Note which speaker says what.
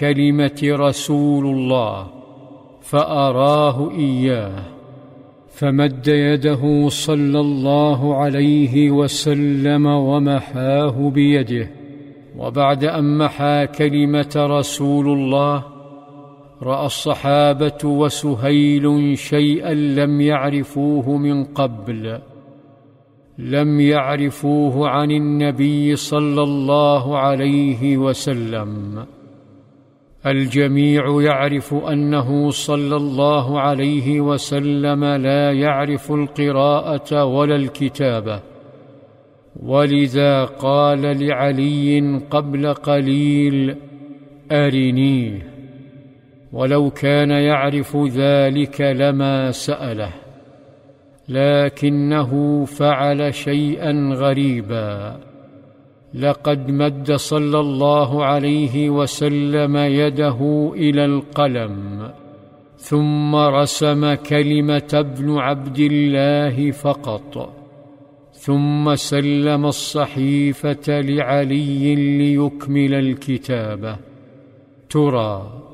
Speaker 1: كلمة رسول الله فأراه إياه، فمد يده صلى الله عليه وسلم ومحاه بيده. وبعد أن محى كلمة رسول الله رأى الصحابة وسهيل شيئا لم يعرفوه من قبل، لم يعرفوه عن النبي صلى الله عليه وسلم. الجميع يعرف أنه صلى الله عليه وسلم لا يعرف القراءة ولا الكتابة، ولذا قال لعلي قبل قليل: أرنيه. ولو كان يعرف ذلك لما سأله، لكنه فعل شيئا غريبا. لقد مد صلى الله عليه وسلم يده إلى القلم، ثم رسم كلمة ابن عبد الله فقط، ثم سلم الصحيفة لعلي ليكمل الكتابة. ترى